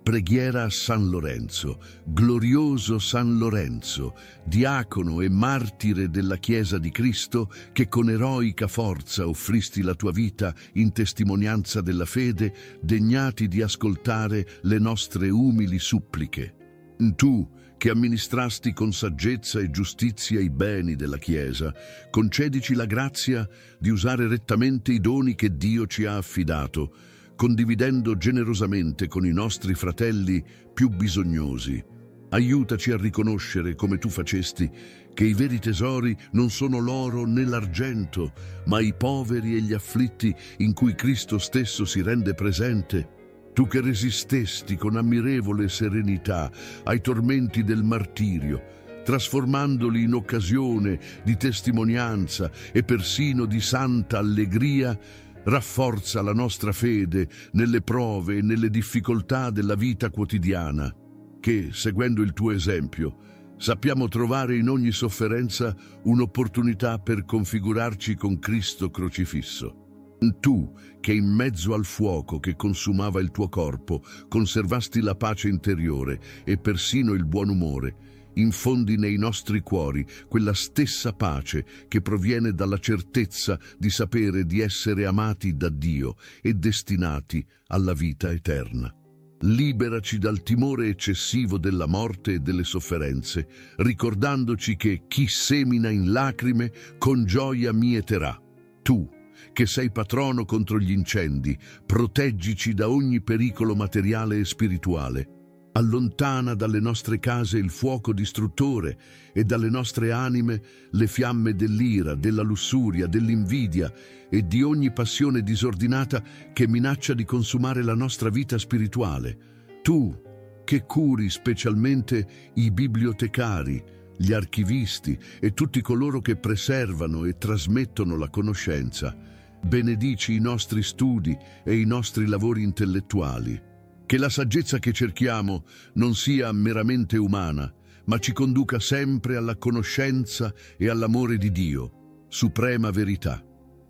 Preghiera a San Lorenzo, glorioso San Lorenzo, diacono e martire della Chiesa di Cristo, che con eroica forza offristi la tua vita in testimonianza della fede, degnati di ascoltare le nostre umili suppliche. Tu, che amministrasti con saggezza e giustizia i beni della Chiesa, concedici la grazia di usare rettamente i doni che Dio ci ha affidato, condividendo generosamente con i nostri fratelli più bisognosi. Aiutaci a riconoscere, come tu facesti, che i veri tesori non sono l'oro né l'argento, ma i poveri e gli afflitti in cui Cristo stesso si rende presente. Tu che resistesti con ammirevole serenità ai tormenti del martirio, trasformandoli in occasione di testimonianza e persino di santa allegria, rafforza la nostra fede nelle prove e nelle difficoltà della vita quotidiana, che, seguendo il tuo esempio, sappiamo trovare in ogni sofferenza un'opportunità per configurarci con Cristo crocifisso. Tu, che in mezzo al fuoco che consumava il tuo corpo, conservasti la pace interiore e persino il buon umore, infondi nei nostri cuori quella stessa pace che proviene dalla certezza di sapere di essere amati da Dio e destinati alla vita eterna. Liberaci dal timore eccessivo della morte e delle sofferenze, ricordandoci che chi semina in lacrime con gioia mieterà. Tu, che sei patrono contro gli incendi, proteggici da ogni pericolo materiale e spirituale. Allontana dalle nostre case il fuoco distruttore e dalle nostre anime le fiamme dell'ira, della lussuria, dell'invidia e di ogni passione disordinata che minaccia di consumare la nostra vita spirituale. Tu, che curi specialmente i bibliotecari, gli archivisti e tutti coloro che preservano e trasmettono la conoscenza, benedici i nostri studi e i nostri lavori intellettuali. Che la saggezza che cerchiamo non sia meramente umana, ma ci conduca sempre alla conoscenza e all'amore di Dio, suprema verità.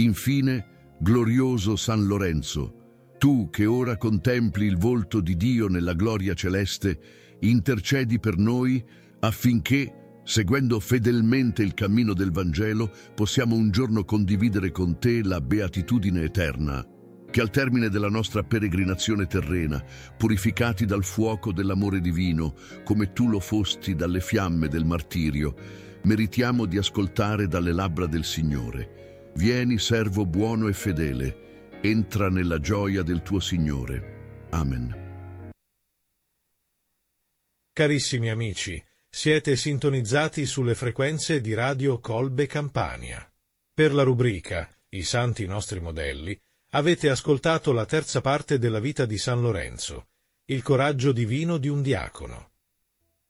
Infine, glorioso San Lorenzo, tu che ora contempli il volto di Dio nella gloria celeste, intercedi per noi affinché, seguendo fedelmente il cammino del Vangelo, possiamo un giorno condividere con te la beatitudine eterna. Che al termine della nostra peregrinazione terrena, purificati dal fuoco dell'amore divino, come tu lo fosti dalle fiamme del martirio, meritiamo di ascoltare dalle labbra del Signore. Vieni, servo buono e fedele, entra nella gioia del tuo Signore. Amen. Carissimi amici, siete sintonizzati sulle frequenze di Radio Colbe Campania. Per la rubrica I Santi Nostri Modelli, avete ascoltato la terza parte della vita di San Lorenzo, il coraggio divino di un diacono.